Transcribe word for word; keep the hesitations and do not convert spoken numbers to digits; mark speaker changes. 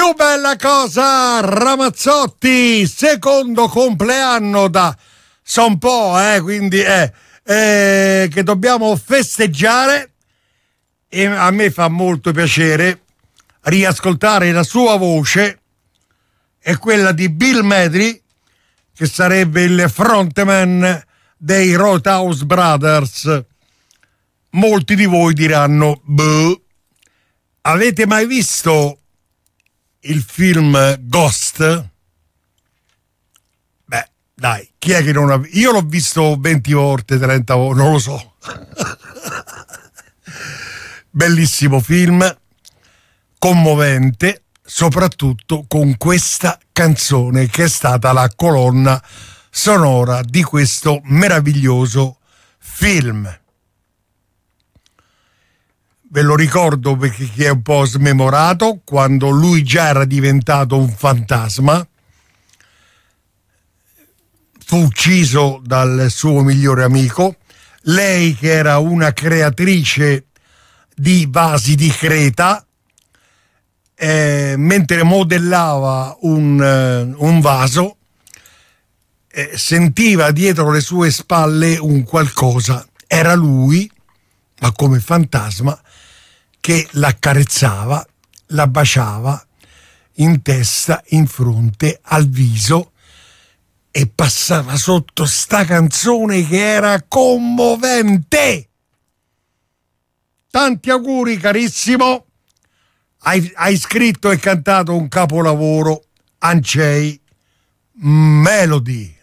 Speaker 1: Più bella cosa, Ramazzotti, secondo compleanno da so un po', eh, quindi eh, eh, che dobbiamo festeggiare, e a me fa molto piacere riascoltare la sua voce e quella di Bill Medley, che sarebbe il frontman dei Roadhouse Brothers. Molti di voi diranno, boh, avete mai visto il film Ghost? Beh, dai, chi è che non ha... Io l'ho visto venti volte, trenta volte, non lo so. Bellissimo film, commovente, soprattutto con questa canzone che è stata la colonna sonora di questo meraviglioso film. Ve lo ricordo perché chi è un po' smemorato, quando lui già era diventato un fantasma, fu ucciso dal suo migliore amico, lei che era una creatrice di vasi di Creta, eh, mentre modellava un, eh, un vaso, eh, sentiva dietro le sue spalle un qualcosa. Era lui, ma come fantasma, che l'accarezzava, la baciava in testa, in fronte, al viso, e passava sotto sta canzone che era commovente. Tanti auguri, carissimo. Hai, hai scritto e cantato un capolavoro, Ancey Melody.